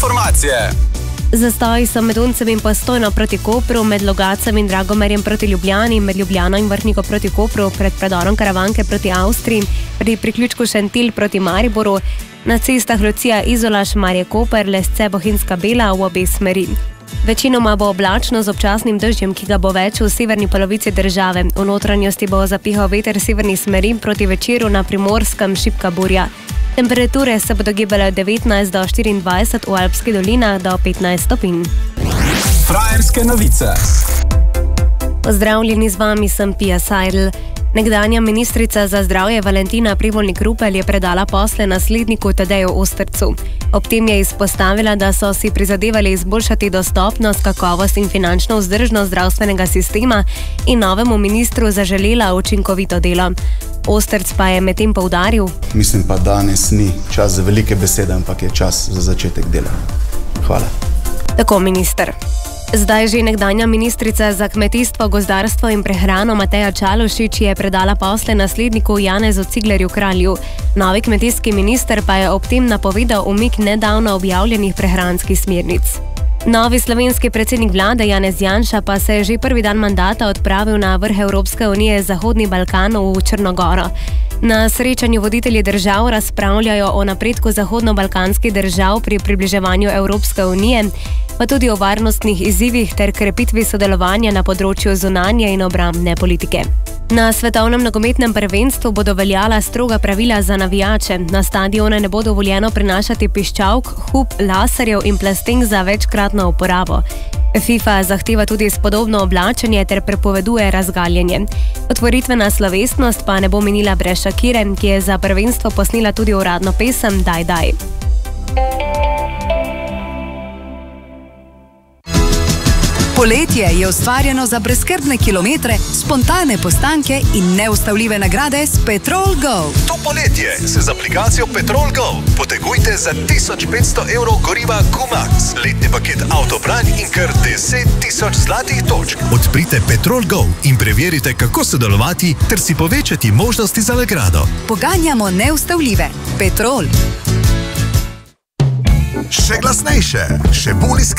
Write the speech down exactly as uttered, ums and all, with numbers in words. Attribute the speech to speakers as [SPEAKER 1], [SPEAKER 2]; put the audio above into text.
[SPEAKER 1] informacije.
[SPEAKER 2] Zastoji so med Uncem in Postojno proti Kopru, med Logacem in Dragomerjem proti Ljubljani, med Ljubljano in Vrhniko proti Kopru, pred predorom Karavanke proti Avstriji, pri priključku Šentilj proti Mariboru, na cestah Lucija Izola, Šmarje Koper, Lesce Bohinjska Bela v obe smeri. Večinoma bo oblačno z občasnim dežjem, ki ga bo več v severni polovici države. V notranjosti bo zapihal veter severnih smeri, proti večeru na Primorskem šibka burja. Temperature se bodo gibale od devetnajst do štiriindvajset, v Alpskih dolinah do petnajst stopinj.
[SPEAKER 1] Frajerske novice.
[SPEAKER 2] Pozdravljeni, z vami sem Pia Seidel. Nekdanja ministrica za zdravje Valentina Prevolnik-Rupel je predala posle nasledniku Tadeju Ostercu. Ob tem je izpostavila, da so si prizadevali izboljšati dostopnost, kakovost in finančno vzdržnost zdravstvenega sistema in novemu ministru zaželela učinkovito delo. Osterc pa je medtem poudaril:
[SPEAKER 3] Mislim pa, danes ni čas za velike besede, ampak je čas za začetek dela. Hvala.
[SPEAKER 2] Tako minister. Zdaj že nekdanja ministrica za kmetijstvo, gozdarstvo in prehrano Mateja Čalušić je predala posle nasledniku Janezu Ciglerju Kralju. Novi kmetijski minister pa je ob tem napovedal umik nedavno objavljenih prehranskih smernic. Novi slovenski predsednik vlade Janez Janša pa se je že prvi dan mandata odpravil na vrh Evropske unije Zahodni Balkan v Črnogoro. Na srečanju voditelji držav razpravljajo o napredku zahodno-balkanskih držav pri približevanju Evropske unije, pa tudi o varnostnih izzivih ter krepitvi sodelovanja na področju zunanje in obrambne politike. Na svetovnem nogometnem prvenstvu bodo veljala stroga pravila za navijače. Na stadione ne bo dovoljeno prinašati piščalk, hub, laserjev in plastenk za večkratno uporabo. FIFA zahteva tudi spodobno oblačenje ter prepoveduje razgaljenje. Otvoritvena slovesnost pa ne bo minila brez Shakire, ki je za prvenstvo posnela tudi uradno pesem Daj, daj.
[SPEAKER 4] Poletje je ustvarjeno za brezskrbne kilometre, spontane postanke in neustavljive nagrade s Petrol Go.
[SPEAKER 5] To poletje se z aplikacijo Petrol Go potegujte za tisoč petsto evrov goriva Q-Max, letni paket avtobranj in kar deset tisoč zlatih točk. Odprite Petrol Go in preverite, kako sodelovati ter si povečati možnosti za nagrado.
[SPEAKER 4] Poganjamo neustavljive. Petrol.
[SPEAKER 5] Še glasnejše, še bolj iskren.